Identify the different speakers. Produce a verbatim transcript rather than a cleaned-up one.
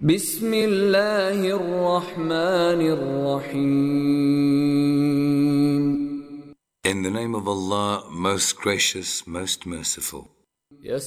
Speaker 1: बिस्मिल्लाहिर रहमानिर Rahim.
Speaker 2: In the name of Allah, most gracious, most merciful.